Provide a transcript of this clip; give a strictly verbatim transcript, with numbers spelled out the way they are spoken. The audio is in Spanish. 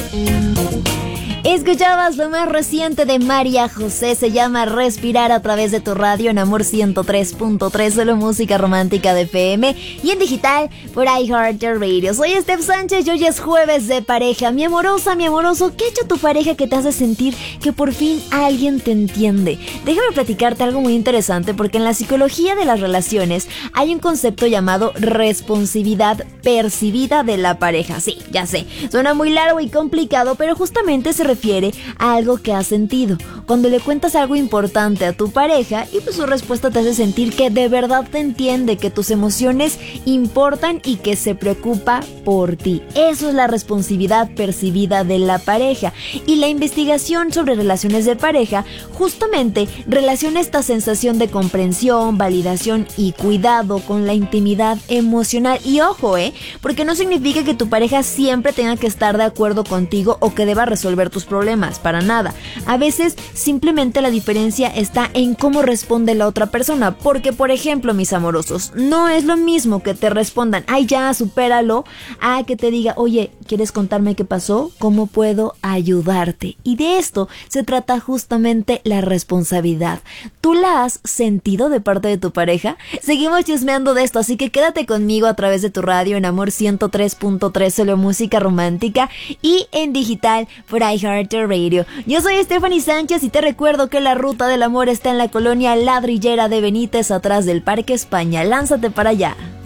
Escuchabas lo más reciente de María José, se llama Respirar, a través de tu radio en Amor ciento tres punto tres, solo música romántica de F M, y en digital por iHeartRadio. Soy Steph Sánchez y hoy es jueves de pareja. Mi amorosa, mi amoroso, ¿qué ha hecho tu pareja que te hace sentir que por fin alguien te entiende? Déjame platicarte algo muy interesante, porque en la psicología de las relaciones hay un concepto llamado responsividad percibida de la pareja. Sí, ya sé, suena muy largo y complicado, pero justamente se refiere a algo que has sentido. Cuando le cuentas algo importante a tu pareja y pues su respuesta te hace sentir que de verdad te entiende, que tus emociones importan y que se preocupa por ti. Eso es la responsividad percibida de la pareja. Y la investigación sobre relaciones de pareja justamente relaciona esta sensación de comprensión, validación y cuidado con la intimidad emocional. Y ojo, eh, porque no significa que tu pareja siempre tenga que estar de acuerdo contigo o que deba resolver tus problemas, para nada. A veces simplemente la diferencia está en cómo responde la otra persona, porque por ejemplo, mis amorosos, no es lo mismo que te respondan, ay ya, supéralo, a que te diga, oye, ¿quieres contarme qué pasó? ¿Cómo puedo ayudarte? Y de esto se trata justamente la responsabilidad. ¿Tú la has sentido de parte de tu pareja? Seguimos chismeando de esto, así que quédate conmigo a través de tu radio en Amor ciento tres punto tres, solo música romántica, y en digital por iHeartRadio. Yo soy Stephanie Sánchez y te recuerdo que la ruta del amor está en la colonia Ladrillera de Benítez, atrás del Parque España. Lánzate para allá.